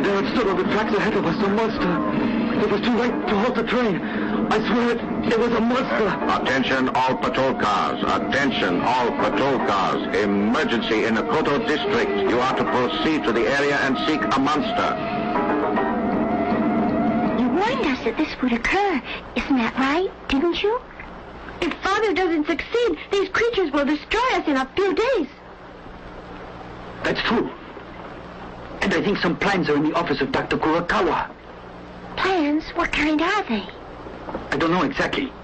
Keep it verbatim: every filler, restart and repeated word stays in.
There it stood on the tracks ahead of us, a monster. It was too late to halt the train. I swear it, it was a monster. Attention all patrol cars. Attention all patrol cars. Emergency in Okoto district. You are to proceed to the area and seek a monster. You warned us that this would occur. Isn't that right? Didn't you? If Father doesn't succeed, these creatures will destroy us in a few days. That's true. And I think some plans are in the office of Doctor Kurokawa. Plans? What kind are they? I don't know exactly.